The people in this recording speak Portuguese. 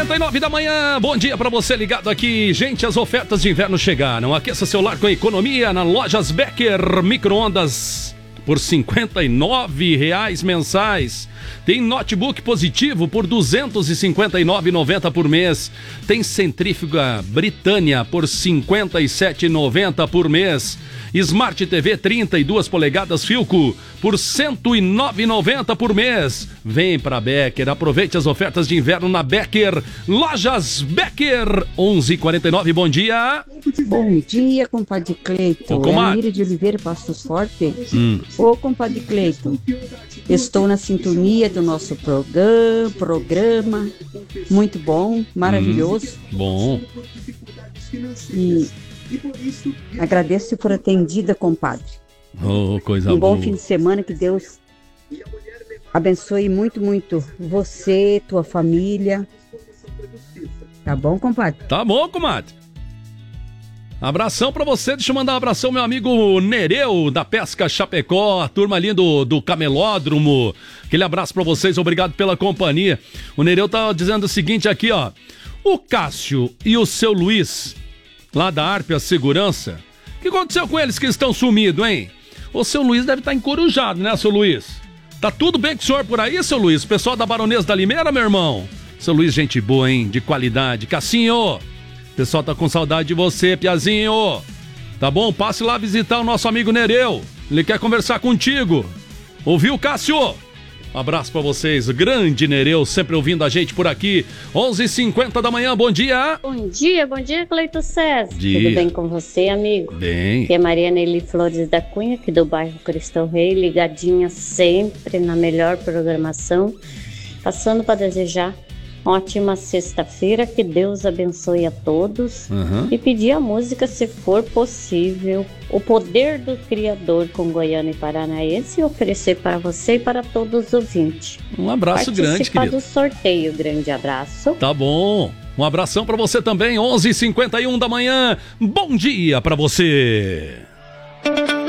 11:49 da manhã, bom dia pra você ligado aqui. Gente, as ofertas de inverno chegaram. Aqueça seu lar com economia na Lojas Becker. Micro-ondas por R$ 59,00 mensais. Tem notebook Positivo por R$ 259,90 por mês. Tem centrífuga Britânia por R$ 57,90 por mês. Smart TV 32 polegadas Philco por R$ 109,90 por mês. Vem pra Becker, aproveite as ofertas de inverno na Becker. Lojas Becker, 11:49, bom dia. Bom dia, compadre Cleiton. Ô, comadre. É a Mira de Oliveira, Passos Forte. Ô, compadre Cleiton, estou na sintonia do nosso programa. Muito bom, maravilhoso. Bom. E agradeço se for atendida, compadre. Oh, coisa Um bom boa. fim de semana, que Deus abençoe muito, muito você, tua família. Tá bom, compadre? Tá bom, comadre. Abração pra você, deixa eu mandar um abração, meu amigo Nereu, da Pesca Chapecó, a turma ali do Camelódromo. Aquele abraço pra vocês, obrigado pela companhia. O Nereu tá dizendo o seguinte aqui, ó. O Cássio e o seu Luiz, lá da Arpia Segurança, o que aconteceu com eles que estão sumidos, hein? O seu Luiz deve estar encorujado, né, seu Luiz? Tá tudo bem com o senhor por aí, seu Luiz? O pessoal da Baronesa da Limeira, meu irmão? Seu Luiz, gente boa, hein? De qualidade. Cassinho, o pessoal tá com saudade de você, Piazinho. Tá bom? Passe lá visitar o nosso amigo Nereu. Ele quer conversar contigo. Ouviu, Cássio? Um abraço pra vocês. Grande Nereu, sempre ouvindo a gente por aqui. 11:50 da manhã, bom dia. Bom dia, Cleiton César. Dia. Tudo bem com você, amigo? Bem. Aqui é Maria Nelly Flores da Cunha, aqui do bairro Cristão Rei, ligadinha sempre na melhor programação. Passando para desejar uma ótima sexta-feira, que Deus abençoe a todos. E pedir a música, se for possível, O Poder do Criador com Goiano e Paranaense, e oferecer para você e para todos os ouvintes. Um abraço grande, Participar querido. do sorteio, grande abraço. Tá bom. Um abração pra você também, 11:51 da manhã. Bom dia pra você.